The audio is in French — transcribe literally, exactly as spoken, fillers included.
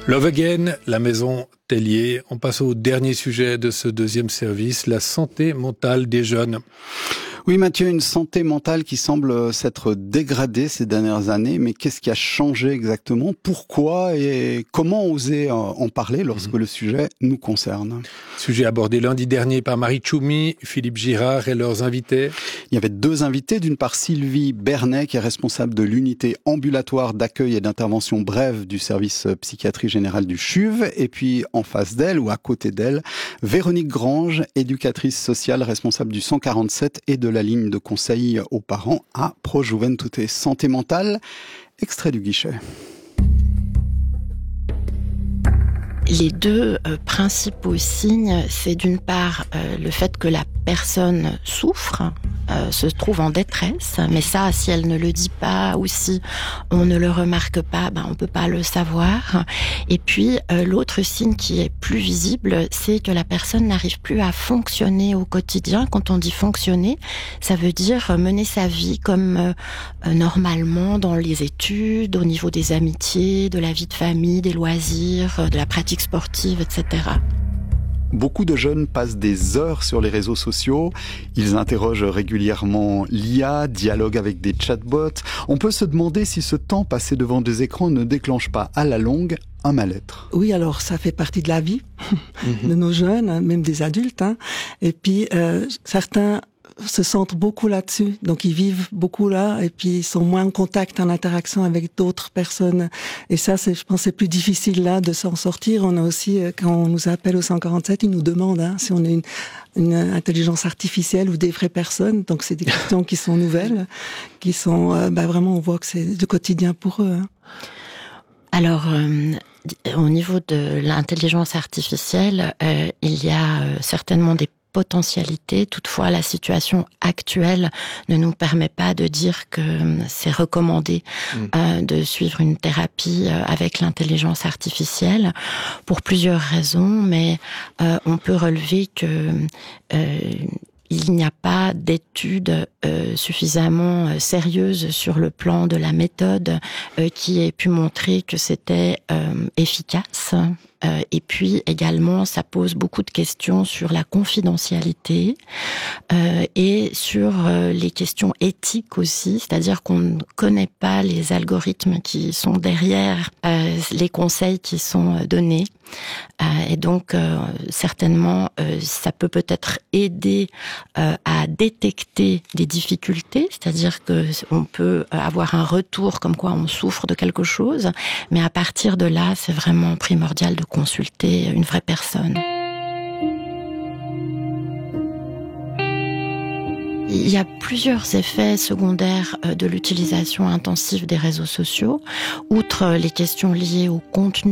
Love Again, la maison Tellier. On passe au dernier sujet de ce deuxième service, la santé mentale des jeunes. Oui Mathieu, une santé mentale qui semble s'être dégradée ces dernières années, mais qu'est-ce qui a changé exactement? Pourquoi et comment oser en parler lorsque mmh. le sujet nous concerne? Sujet abordé lundi dernier par Marie Tchoumi, Philippe Girard et leurs invités. Il y avait deux invités, d'une part Sylvie Bernet qui est responsable de l'unité ambulatoire d'accueil et d'intervention brève du service psychiatrie générale du C H U V, et puis en face d'elle ou à côté d'elle, Véronique Grange, éducatrice sociale responsable du cent quarante-sept et de la ligne de conseil aux parents à Pro Juventute Santé mentale. Extrait du guichet. Les deux euh, principaux signes, c'est d'une part euh, le fait que la personne souffre, euh, se trouve en détresse, mais ça, si elle ne le dit pas ou si on ne le remarque pas, ben on peut pas le savoir. Et puis euh, l'autre signe qui est plus visible, c'est que la personne n'arrive plus à fonctionner au quotidien. Quand on dit fonctionner, ça veut dire mener sa vie comme euh, normalement dans les études, au niveau des amitiés, de la vie de famille, des loisirs, de la pratique sportive, et cetera. Beaucoup de jeunes passent des heures sur les réseaux sociaux. Ils interrogent régulièrement l'I A, dialoguent avec des chatbots. On peut se demander si ce temps passé devant des écrans ne déclenche pas à la longue un mal-être. Oui, alors ça fait partie de la vie mmh. de nos jeunes, même des adultes. Hein. Et puis euh, certains se centrent beaucoup là-dessus, donc ils vivent beaucoup là, et puis ils sont moins en contact, en interaction avec d'autres personnes. Et ça, c'est, je pense, c'est plus difficile là de s'en sortir. On a aussi, quand on nous appelle au cent quarante-sept, ils nous demandent hein, si on est une, une intelligence artificielle ou des vraies personnes. Donc c'est des questions qui sont nouvelles, qui sont, euh, bah vraiment, on voit que c'est du quotidien pour eux. Hein. Alors, euh, au niveau de l'intelligence artificielle, euh, il y a euh, certainement des potentialité. Toutefois, la situation actuelle ne nous permet pas de dire que c'est recommandé mmh. euh, de suivre une thérapie euh, avec l'intelligence artificielle pour plusieurs raisons, mais euh, on peut relever que euh, il n'y a pas d'études euh, suffisamment euh, sérieuses sur le plan de la méthode euh, qui ait pu montrer que c'était euh, efficace. Euh, et puis également, ça pose beaucoup de questions sur la confidentialité euh, et sur euh, les questions éthiques aussi, c'est-à-dire qu'on ne connaît pas les algorithmes qui sont derrière euh, les conseils qui sont donnés. Euh, et donc, euh, certainement, euh, ça peut peut-être aider euh, à détecter des difficultés, c'est-à-dire que on peut avoir un retour comme quoi on souffre de quelque chose, mais à partir de là, c'est vraiment primordial de consulter une vraie personne. Il y a plusieurs effets secondaires de l'utilisation intensive des réseaux sociaux, outre les questions liées au contenu